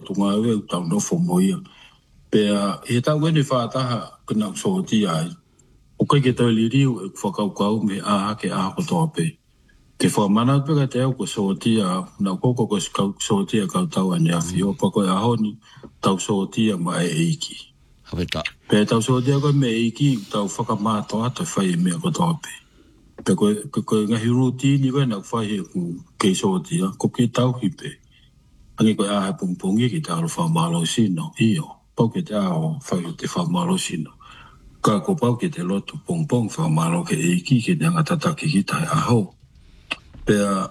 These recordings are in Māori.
tunga e tau no fo moia. Pea e tau wene whaataha kina so ti ai. O kai ke tau liriu e whakaukau me a hake a hako toa pe. Ke whamana peka te au ko so ti a na koko ko so ti a kau tau ane a whio. Pako e ahoni tau so ti a ma e eiki. Pea tau so ti a koe me eiki tau whakamāto ata whai e mea ko toa pe. Pe koe ngahi rutini koe na whai he ku kei so ti a ko ke tau hipe. Angi koe ahe pungpungi ki te alo whamalo sino, iyo. Pau ke te ao whai te whamalo sino. Ka ko pau ke te lotu pungpung whamalo ke eiki ke te angatataki ki tai aho. Pea,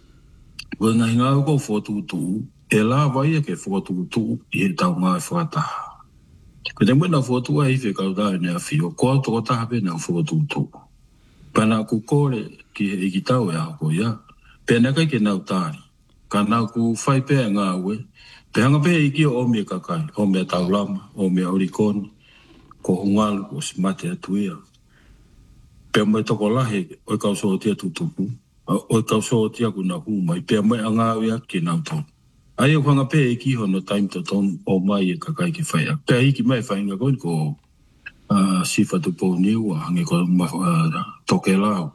koe ngahi ngā ko whotutu, e la vai ke whotutu i he tau ngā whataha. Ko te mwena whotu a hiwe kau tae nea whio, ko au toko taha pe nā whotutu. Pana ku kore ki he iki tau e ako ia, pea nekai ke nau tāri. Ka nau ku whai pēa ngā ue, pe hanga pēa iki o mea kakai, o mea taulama, o mea orikoni, ko hungalu, o si mate atuia. Pea mai toko lahe, oi kau sootia tutupu, oi kau sootia kuna humai, pea mai a ngā ue ki nau tonu. Ai o hanga pēa iki hono time to tonu o mai e kakai ki whaia. Pea iki mai whainga koin ko sifa tupo niua, hangi ko toke lau,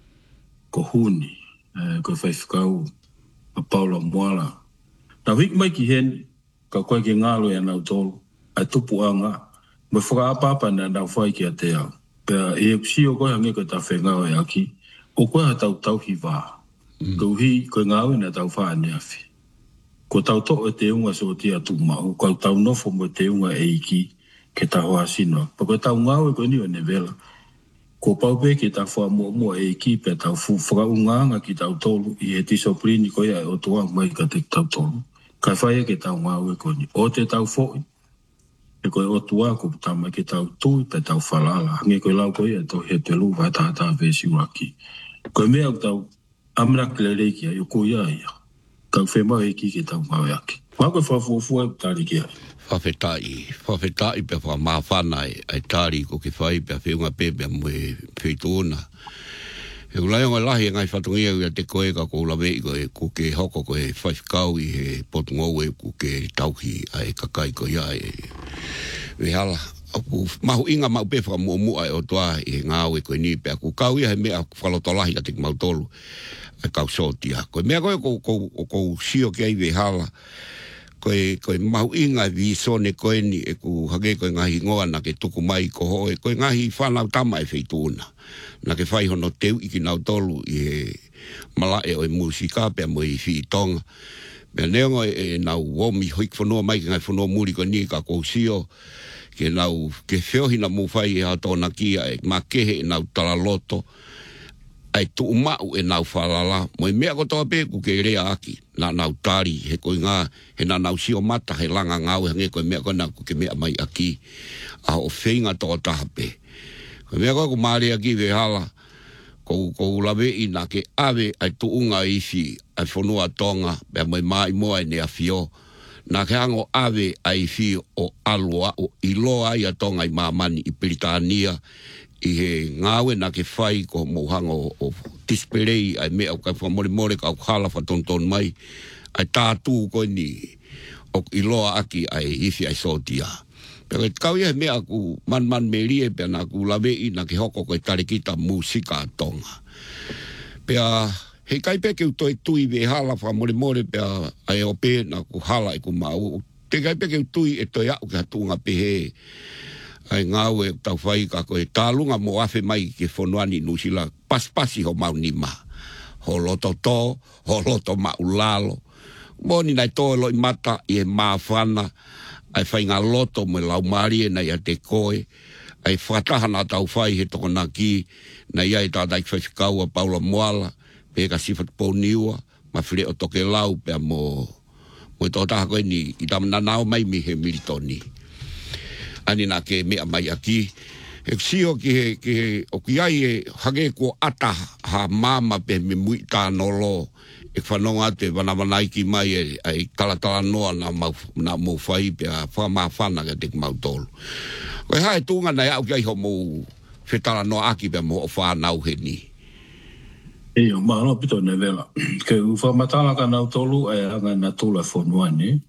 ko huni, ko whaifukau, a Paula Moala. Na wik mai ki hen, ka koe ki ngalo e nau tolu, ai tupu anga, me whakaapapa na nau whai ki a te au. Pea e si o koe hangi ko ta whengao e aki, o koe ha tau hi wā. Kau hi koe ngau e na tau whaa ne awhi. Ko tau to e te unga so tia tu mau, ko tau nofo mo te unga e iki, ke ta hoa sinoa. Pa koe tau ngau e koe ni o ne vela. Ko paupe ki ta wha mua e ki pe tau whakaunganga ki tau tolu i he tiso prini ko ia e o tua mai ka te tau tolu. Kai whaia ke tau ngau e koni. O te tau fōi. E koe o tua ko tau mai ke tau tui pe tau whalala. Hange koe lau koe e tau he te lu vai tātā vesi waki. Koe mea tau amrak le reiki ai o ko ia ia. Tau whema e ki ke tau ngau e aki. Mā koe whafufua e tāri ki ai. Whawhetai pe wha mawhana ai tāri ko ke whai pe whiunga pepe mwe whituna. E ulai o lahi ngai whatungia ua te koe ka ko lawe i ko ke hoko ko e whaifkau i he potungou e ko ke tauhi ai kakai ko ia e hala. Aku mahu inga mau pe wha mua e o toa i he ngāu e koe ni pe aku kau ia he mea whalotolahi ka te mau tolu e kau sotia. Koe mea koe ko sio ke ai we hala. Koe mahu inga vi sone koe ni e ku hage koe ngahi ngoa na ke tuku mai ko hoe. Koe ngahi whanau tama e whituna. Na ke whai hono teu iki nau tolu i he mala e oi musika pia mo i whitonga. Mea neongo e nau womi hoik whanua mai ke ngai whanua muri ko ni ka kousio. Ke nau ke whiohina mu whai e hatona kia e makehe e nau talaloto. Ai tu umau e nau whalala. Mo i mea kotoa pe ku ke rea aki. Na nau tari he koe ngā, he na nau sio mata he langa ngau he nge koe mea koe nau ku ke mea mai aki. A o whenga tō taha pe. Koe mea koe ku maare aki we hala. Kou lawe i na ke awe ai tu unga iwi ai whanua tonga. Bea mai mai moa e nea whio. Na ke hango awe ai whio o alua o iloa i a tonga i mamani i Peritania. I he ngāwe na ke whai ko mouhanga o tisperei ai mea o kai whamore ka au hala whatonton mai ai tātū koe ni o iloa aki ai iwi ai sotia. Pero kau ia mea ku man me rie pia na ku lawe i na ke hoko koe tarekita musika tonga. Pea he kai pe ke utoi tui we hala whamore pia ai o pe na ku hala i ku mau. Te kai pe ke utui e toi au ke hatunga pe he. Ai ngau e tau whai ka koe tālunga mo afe mai ke whonuani nusila paspasi ho maunima. Ho loto tō, ho loto maulalo. Moni nai tō loi mata i e māwhana. Ai whai ngā loto me lau marie nei a te koe. Ai whatahana tau whai he toko nā ki. Nei ai tātai whaifikau a Paula Moala. Pe ka sifat pōniua. Ma whire o toke lau pia mo. Mo i tō taha koe ni i tamana nao mai mi he militoni. Ani na ke mea mai aki. E sio ki he o ki ai e hage ko ata ha mama pe me mui tā nolo. E whanonga te wanawanai ki mai e ai talatala noa na mau whai pe a whamawhana ka te mau tolu. Koe hae tūnga nei au ki ai ho mou whetala noa aki pe mo o whanau he ni. Eo, maano pito ne vela. Ke u whamatala ka nau tolu e anga na tula whonuani.